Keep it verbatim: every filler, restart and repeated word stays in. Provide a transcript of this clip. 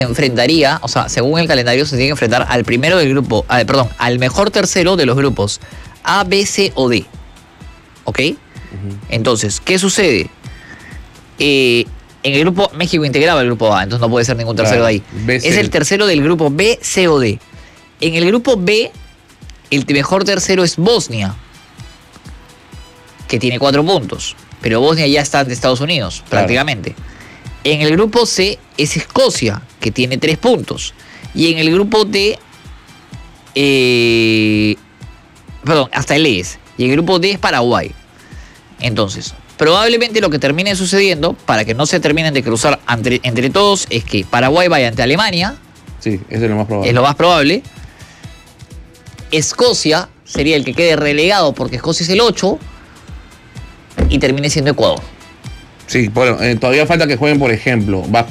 enfrentaría, o sea, según el calendario, se tiene que enfrentar al primero del grupo, ah, perdón, al mejor tercero de los grupos A, B, C o D. ¿Ok? Uh-huh. Entonces, ¿qué sucede? Eh, en el grupo, México integraba el grupo A, entonces no puede ser ningún tercero, claro, de ahí. B, es el tercero del grupo B, C o D. En el grupo B, el mejor tercero es Bosnia, que tiene cuatro puntos. Pero Bosnia ya está ante Estados Unidos, claro, prácticamente. En el grupo C es Escocia, que tiene tres puntos. Y en el grupo D, eh, perdón, hasta el E es. Y el grupo D es Paraguay. Entonces, probablemente lo que termine sucediendo, para que no se terminen de cruzar entre, entre todos, es que Paraguay vaya ante Alemania. Sí, eso es lo más probable. Es lo más probable. Escocia sería el que quede relegado porque Escocia es el ocho. Y termine siendo Ecuador. Sí, bueno, eh, todavía falta que jueguen, por ejemplo, va